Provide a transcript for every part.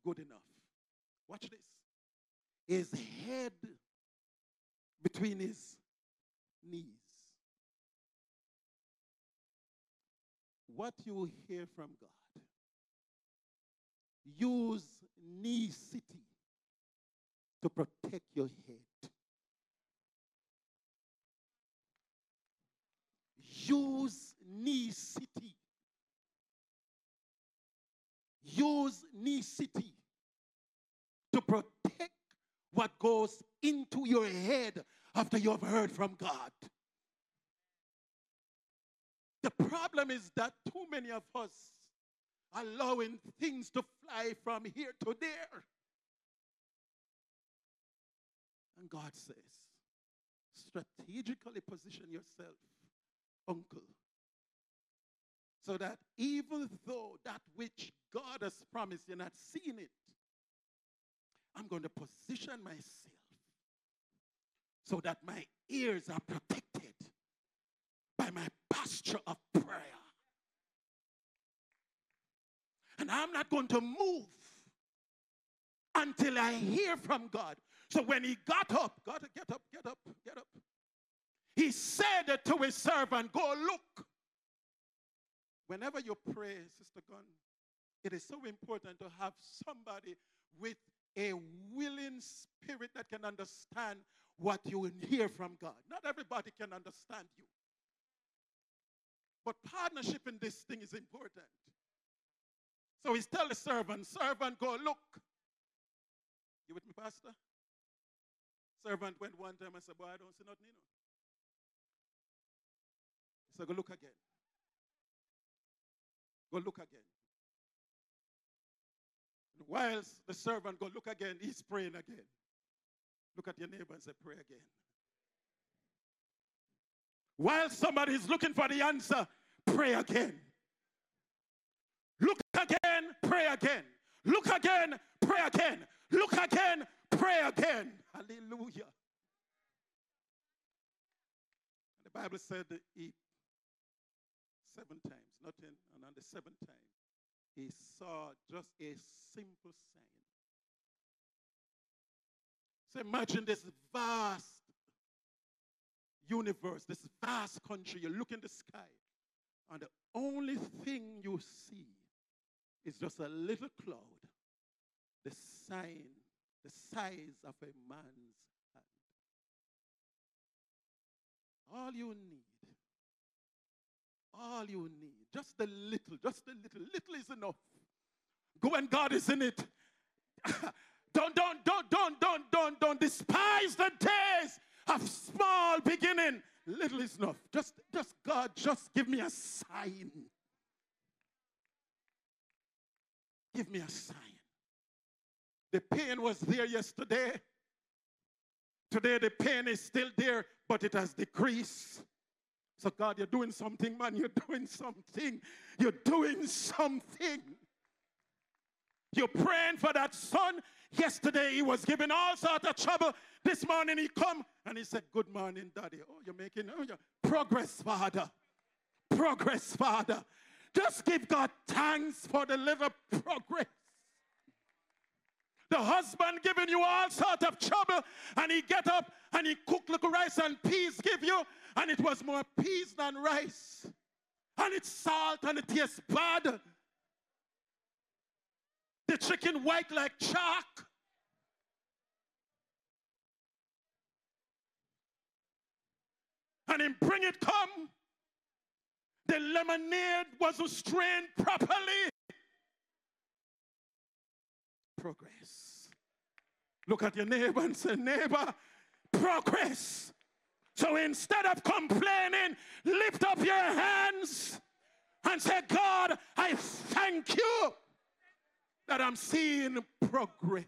good enough. Watch this. His head between his knees. What you hear from God, use necessity to protect your head. Use necessity. Use necessity to protect what goes into your head after you have heard from God. The problem is that too many of us are allowing things to fly from here to there. And God says, strategically position yourself, uncle, so that even though that which God has promised, you're not seeing it, I'm going to position myself so that my ears are protected by my posture of prayer. And I'm not going to move until I hear from God. So when he got up, God, get up, get up, get up. He said to his servant, go look. Whenever you pray, Sister Gunn, it is so important to have somebody with a willing spirit that can understand what you will hear from God. Not everybody can understand you. But partnership in this thing is important. So he's telling the servant, go look. You with me, Pastor? Servant went one time and said, boy, I don't see nothing, He said, go look again. Go look again. And whilst the servant go look again, he's praying again. Look at your neighbor and say, pray again. While somebody is looking for the answer, pray again. Look again, pray again. Look again, pray again. Look again, pray again. Hallelujah. And the Bible said he 7 times, not 10, and on the 7th time, he saw just a simple sign. So imagine this vast universe, this vast country. You look in the sky, and the only thing you see is just a little cloud, the sign, the size of a man's hand. All you need, just a little, little is enough. Go when God is in it. Don't despise the days of small beginning. Little is enough. Just God, just give me a sign. Give me a sign. The pain was there yesterday. Today the pain is still there, but it has decreased. So God, you're doing something, man. You're doing something. You're doing something. You're praying for that son. Yesterday he was giving all sorts of trouble. This morning he come and he said, good morning, Daddy. Oh, you're making progress, Father. Progress, Father. Just give God thanks for the little progress. The husband giving you all sorts of trouble, and he get up and he cook little rice and peas give you, and it was more peas than rice. And it's salt and it tastes bad. The chicken white like chalk. And him bring it come. The lemonade wasn't strained properly. Progress. Look at your neighbor and say, neighbor, progress. So instead of complaining, lift up your hands and say, God, I thank you that I'm seeing progress.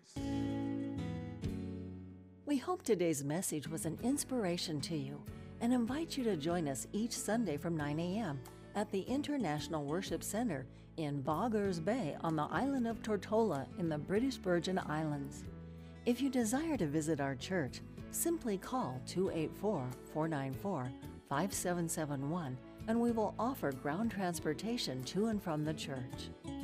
We hope today's message was an inspiration to you and invite you to join us each Sunday from 9 a.m. at the International Worship Center in Boggers Bay on the island of Tortola in the British Virgin Islands. If you desire to visit our church, simply call 284-494-5771 and we will offer ground transportation to and from the church.